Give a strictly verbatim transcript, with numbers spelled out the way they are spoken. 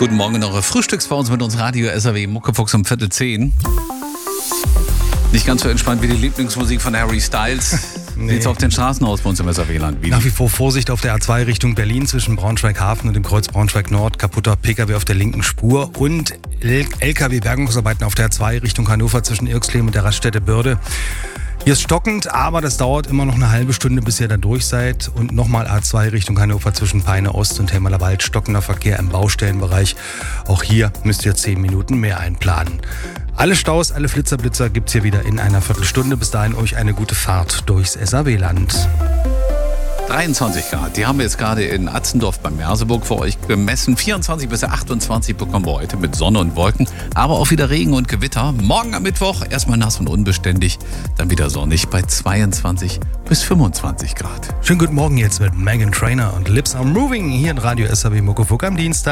Guten Morgen in eure Frühstückspause mit uns Radio S R W Muckefuchs um Viertel zehn. Nicht ganz so entspannt wie die Lieblingsmusik von Harry Styles. Nee. Sieht's auf den Straßen aus bei uns im S R W-Land? Nach wie vor Vorsicht auf der A zwei Richtung Berlin zwischen Braunschweig-Hafen und dem Kreuz Braunschweig-Nord. Kaputter Pkw auf der linken Spur und L K W-Bergungsarbeiten auf der A zwei Richtung Hannover zwischen Irxleben und der Raststätte Börde. Hier ist stockend, aber das dauert immer noch eine halbe Stunde, bis ihr da durch seid. Und nochmal A zwei Richtung Hannover zwischen Peine Ost und Helmerler Wald. Stockender Verkehr im Baustellenbereich. Auch hier müsst ihr zehn Minuten mehr einplanen. Alle Staus, alle Flitzerblitzer gibt's hier wieder in einer Viertelstunde. Bis dahin euch eine gute Fahrt durchs S R W-Land. dreiundzwanzig Grad, die haben wir jetzt gerade in Atzendorf bei Merseburg für euch gemessen. vierundzwanzig bis achtundzwanzig bekommen wir heute mit Sonne und Wolken, aber auch wieder Regen und Gewitter. Morgen am Mittwoch erstmal nass und unbeständig, dann wieder sonnig bei zweiundzwanzig bis fünfundzwanzig Grad. Schönen guten Morgen jetzt mit Meghan Trainor und Lips Are Moving hier in Radio S R W Muckefuck am Dienstag.